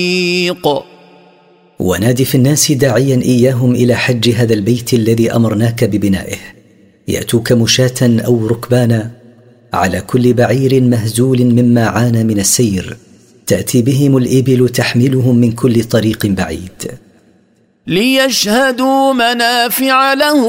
ونادي في الناس داعيا إياهم إلى حج هذا البيت الذي أمرناك ببنائه، يأتوك مشاة أو ركبانا على كل بعير مهزول مما عانى من السير، تأتي بهم الإبل تحملهم من كل طريق بعيد، ليشهدوا منافع لهم